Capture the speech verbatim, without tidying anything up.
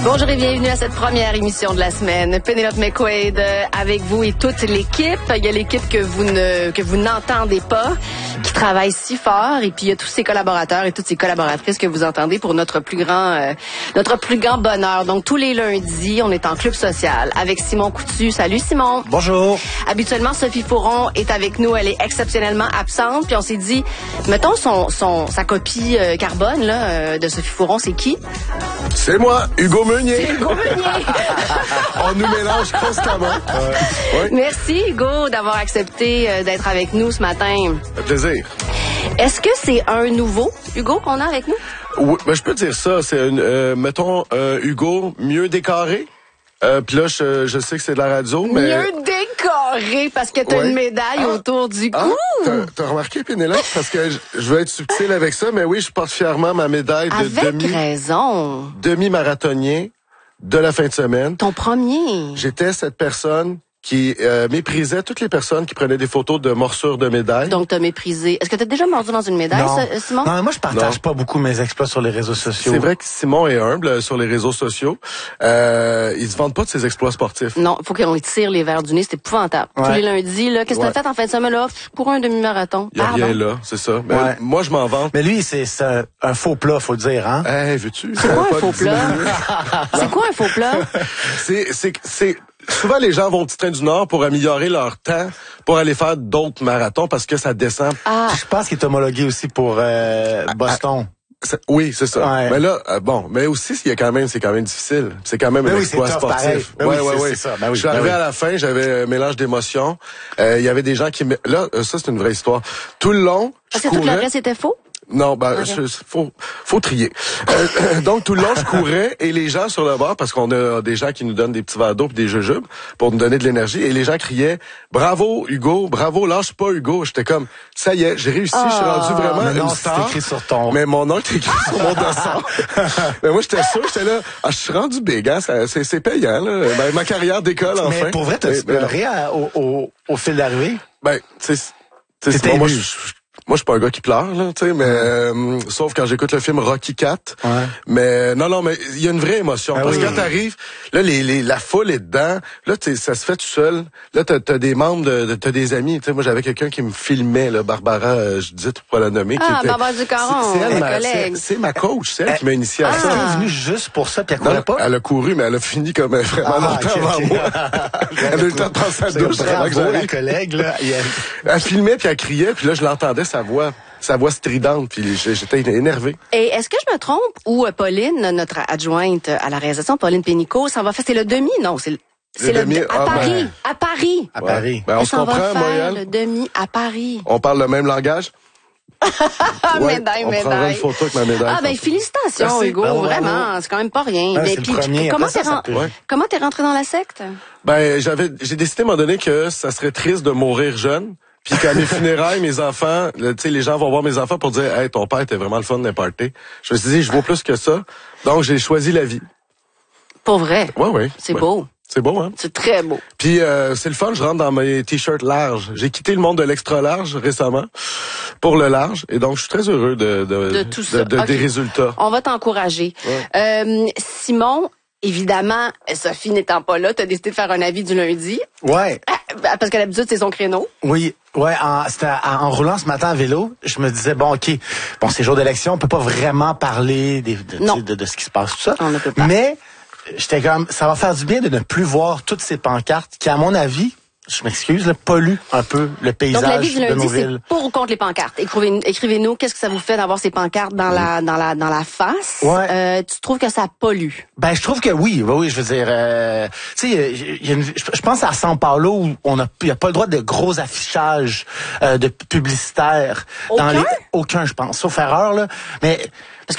Bonjour et bienvenue à cette première émission de la semaine. Penelope McQuaid euh, avec vous et toute l'équipe. Il y a l'équipe que vous ne que vous n'entendez pas, qui travaille si fort, et puis il y a tous ses collaborateurs et toutes ses collaboratrices que vous entendez pour notre plus grand euh, notre plus grand bonheur. Donc tous les lundis, on est en club social avec Simon Coutu. Salut Simon. Bonjour. Habituellement, Sophie Fauron est avec nous. Elle est exceptionnellement absente. Puis on s'est dit, mettons son son sa copie euh, carbone là euh, de Sophie Fauron, c'est qui? C'est moi, Hugo Meunier. C'est Hugo Meunier. On nous mélange constamment. Euh, ouais. Merci Hugo d'avoir accepté euh, d'être avec nous ce matin. Ça fait plaisir. Est-ce que c'est un nouveau Hugo qu'on a avec nous? Oui, ben, je peux dire ça. C'est, une, euh, mettons, euh, Hugo mieux décoré. Euh, Puis là, je, je sais que c'est de la radio, mais... Mieux décoré, parce que t'as ouais. une médaille ah. autour du cou. Ah, t'as, t'as remarqué, Pénélope? Parce que je, je veux être subtil avec ça, mais oui, je porte fièrement ma médaille de avec demi... raison. demi-marathonien de la fin de semaine. Ton premier. J'étais cette personne qui euh, méprisait toutes les personnes qui prenaient des photos de morsures de médailles. Donc, t'as méprisé. Est-ce que t'as déjà mordu dans une médaille, non. ça, Simon? Non, moi, je partage non. pas beaucoup mes exploits sur les réseaux sociaux. C'est vrai que Simon est humble sur les réseaux sociaux. Euh, il se vante pas de ses exploits sportifs. Non, faut qu'on lui tire les verres du nez, c'est épouvantable. Ouais. Tous les lundis, là, qu'est-ce que ouais. t'as fait en fin de semaine, là? Pour un demi-marathon. Il y a Pardon. rien là, c'est ça. Mais ouais. moi, je m'en vante. Mais lui, c'est, c'est un, un faux plat, faut le dire, hein? Eh, hey, veux-tu? C'est quoi un faux plat? C'est quoi un faux plat? C'est, c'est, c'est, souvent, les gens vont au Petit Train du Nord pour améliorer leur temps pour aller faire d'autres marathons parce que ça descend. Ah. Je pense qu'il est homologué aussi pour euh, Boston. Ah, c'est, oui, c'est ça. Ouais. Mais là, euh, bon, mais aussi, il y a quand même, c'est quand même difficile. C'est quand même ben un oui, exploit sportif. Ben ouais, oui, ouais, c'est, ouais. c'est ça. Ben oui, je suis arrivé ben oui. à la fin, j'avais un mélange d'émotions. Euh, Il y avait des gens qui, là, ça c'est une vraie histoire. Tout le long, je Est-ce que courais... toute la reste était faux? Non, ben, okay. je, faut, faut trier. Euh, donc, tout le long, je courais et les gens sur le bord, parce qu'on a des gens qui nous donnent des petits verres d'eau et des jujubes pour nous donner de l'énergie, et les gens criaient « Bravo, Hugo! Bravo, lâche pas, Hugo! » J'étais comme « Ça y est, j'ai réussi, oh, je suis rendu vraiment mais non, une star. » c'est écrit sur ton... Mais mon nom est écrit sur mon dossard. Mais moi, j'étais sûr, j'étais là, ah, je suis rendu big, hein, ça, c'est, c'est payant, là. Ben, ma carrière décolle, enfin. Mais pour vrai, t'as-tu pleuré au, au, au fil d'arrivée? Ben, tu sais, c'est bon, moi, je... Moi, je suis pas un gars qui pleure, là, tu sais, mais euh, sauf quand j'écoute le film Rocky quatre. Ouais. Mais non, non, mais il y a une vraie émotion. Ah parce oui. que quand t'arrives, là, les, les, la foule est dedans. Là, ça se fait tout seul. Là, t'as, t'as des membres, de, t'as des amis. Tu sais, moi, j'avais quelqu'un qui me filmait, là, Barbara, euh, je disais tout pour la nommer. Ah, qui était, Barbara Ducaron, c'est, c'est elle, ma, collègue. C'est, c'est ma coach, c'est elle qui m'a initié à ah. ça. Elle est venue juste pour ça, puis elle courait pas? Elle a couru, mais elle a fini comme vraiment ah, longtemps okay, avant okay. moi. Elle a eu le temps de prendre sa douche. Bravo, la collègue, là. Elle filmait, puis elle criait, puis là, je l'entendais, sa voix. Sa voix stridente, puis j'étais énervé. Et est-ce que je me trompe ou Pauline, notre adjointe à la réalisation, Pauline Pénicaud, s'en va faire, c'est le demi? Non, c'est le, c'est le, le demi, à ah, Paris. Ben, à Paris. À Paris. Ouais. Ben, on se comprend, va faire Montréal. Le demi à Paris. On parle le même langage? ouais, médaille, on médaille. On prendra une photo avec ma médaille. Ah, ben, félicitations, merci. Hugo. Ben, vraiment. C'est quand même pas rien. Ben, mais, c'est puis, le premier. Comment Après t'es, ça, ren... ça peut... comment t'es rentré dans la secte? Ben, j'avais, j'ai décidé à un moment donné que ça serait triste de mourir jeune. Puis qu'à mes funérailles, mes enfants, tu sais, les gens vont voir mes enfants pour dire, hey, ton père était vraiment le fun d'un party. Je me suis dit, je vaux plus que ça. Donc, j'ai choisi la vie. Pour vrai? Ouais, ouais. C'est ouais. beau. C'est beau, hein? C'est très beau. Puis euh, c'est le fun, je rentre dans mes t-shirts larges. J'ai quitté le monde de l'extra large récemment pour le large, et donc je suis très heureux de de, de tout ça. de, de okay. des résultats. On va t'encourager. Ouais. Euh, Simon, évidemment, Sophie n'étant pas là, t'as décidé de faire un avis du lundi. Ouais. Parce que d'habitude c'est son créneau. Oui. Ouais, en, c'était en, en roulant ce matin à vélo, je me disais bon, ok, bon, c'est jour d'élection, on peut pas vraiment parler des, de, de, de, de ce qui se passe tout ça. On ne peut pas. Mais j'étais comme, ça va faire du bien de ne plus voir toutes ces pancartes qui, à mon avis, je m'excuse, là, polluent un peu le paysage. Donc, l'avis du de lundi, nos villes. c'est pour ou contre les pancartes. Écrivez, écrivez-nous, qu'est-ce que ça vous fait d'avoir ces pancartes dans la, dans la, dans la face? Ouais. Euh, tu trouves que ça pollue? Ben, je trouve que oui, oui, oui, je veux dire, euh, tu sais, il y a une, je pense à São Paulo où on a, il y a pas le droit de gros affichage euh, de publicitaire aucun? dans les, aucun, je pense, sauf erreur là, mais